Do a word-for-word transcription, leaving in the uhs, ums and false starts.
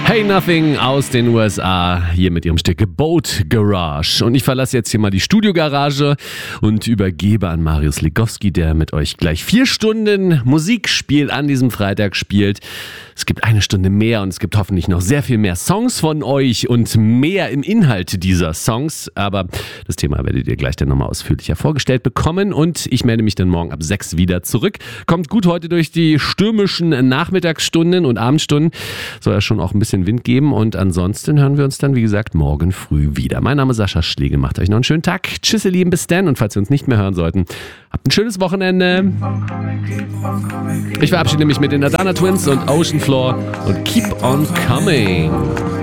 Hey Nothing aus den U S A, hier mit ihrem Stück Boat Garage. Und ich verlasse jetzt hier mal die Studiogarage und übergebe an Marius Legowski, der mit euch gleich vier Stunden Musikspiel an diesem Freitag spielt. Es gibt eine Stunde mehr und es gibt hoffentlich noch sehr viel mehr Songs von euch und mehr im Inhalt dieser Songs. Aber das Thema werdet ihr gleich dann nochmal ausführlicher vorgestellt bekommen und ich melde mich dann morgen ab sechs wieder zurück. Kommt gut heute durch die stürmischen Nachmittagsstunden und Abendstunden. Soll ja schon auch ein bisschen Wind geben und ansonsten hören wir uns dann, wie gesagt, morgen früh wieder. Mein Name ist Sascha Schlegel, macht euch noch einen schönen Tag. Tschüss ihr Lieben, bis dann und falls wir uns nicht mehr hören sollten, habt ein schönes Wochenende. Ich verabschiede mich mit den Adana Twins und Ocean Floor und Keep on Coming.